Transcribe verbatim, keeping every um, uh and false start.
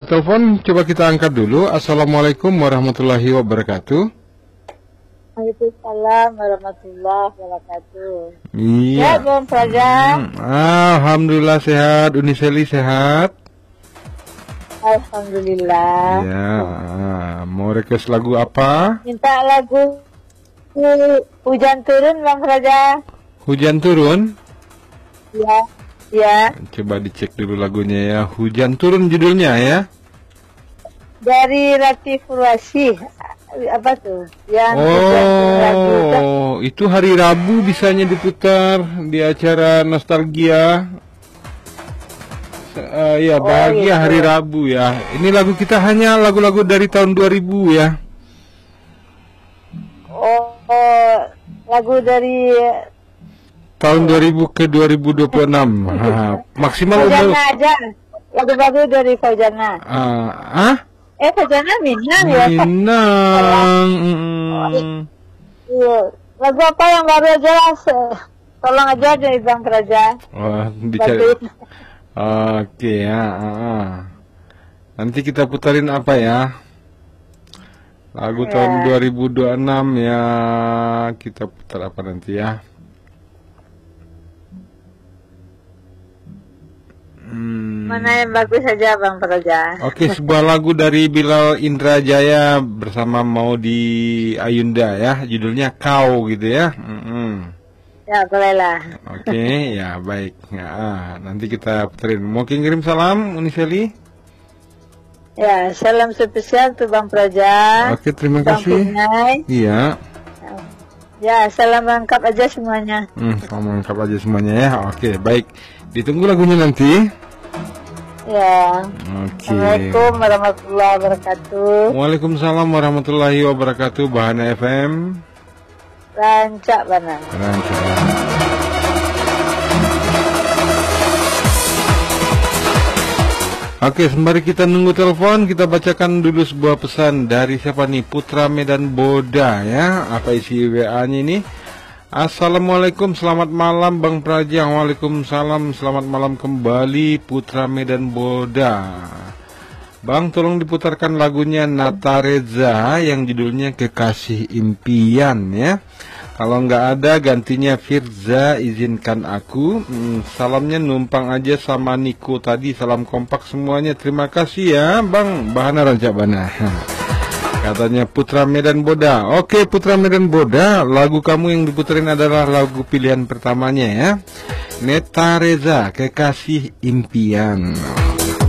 telepon, coba kita angkat dulu. Assalamualaikum warahmatullahi wabarakatuh. Waalaikumsalam warahmatullahi wabarakatuh. Iya. Sehat, Bang Praja? Hmm, Alhamdulillah sehat. Uniseli sehat? Alhamdulillah. Ya, mau request lagu apa? Minta lagu Hujan Turun, Bang Praja. Hujan Turun? Ya, ya. Coba dicek dulu lagunya ya. Hujan Turun judulnya ya. Dari Ratih Purwasi. Apa tuh? Yang lagu. Oh, itu hari Rabu bisanya diputar di acara Nostalgia. Uh, ya, bahagia oh, gitu. Hari Rabu ya. Ini lagu kita hanya lagu-lagu dari tahun dua ribu ya. Oh, oh lagu dari tahun dua ribu ke dua ribu dua puluh enam. Maksimal umur aja. Lagu-lagu dari Fauzana. Uh, ah? Eh, Fauzana Minang ya. Minang. Iya. Lagu apa yang baru aja lah. Tolong aja dari Bang Praja. Wah, bicara. Oke ya. Nanti kita putarin apa ya? Lagu ya. Tahun dua ribu dua puluh enam ya. Kita putar apa nanti ya? Hmm. Mana yang bagus saja Bang Praja. Oke, sebuah lagu dari Bilal Indrajaya bersama Maudy Ayunda ya, judulnya Kau gitu ya. Mm-hmm. Ya bolehlah. Oke, ya baik. Ya, nanti kita puterin. Mau kirim salam Uniseli? Ya, salam spesial tuh Bang Praja. Oke, terima Bang kasih. Punai. Iya. Ya, salam lengkap aja semuanya. Hmm, salam lengkap aja semuanya ya. Oke, baik. Ditunggu lagunya nanti. Ya. Oke. Assalamualaikum warahmatullahi wabarakatuh. Waalaikumsalam warahmatullahi wabarakatuh. Bahana F M. Rancak Bana. Rancak. Oke, sembari kita nunggu telepon, kita bacakan dulu sebuah pesan dari siapa nih? Putra Medan Boda ya. Apa isi W A-nya ini? Assalamualaikum, selamat malam Bang Praja. Waalaikumsalam, selamat malam kembali Putra Medan Boda. Bang, tolong diputarkan lagunya Nata Reza yang judulnya Kekasih Impian ya. Kalau nggak ada gantinya Firza, izinkan aku. hmm, Salamnya numpang aja sama Niko tadi. Salam kompak semuanya. Terima kasih ya Bang Bahana Rancak Bana. Katanya Putra Medan Boda. Oke, Putra Medan Boda, lagu kamu yang diputerin adalah lagu pilihan pertamanya ya. Neta Reza, Kekasih Impian.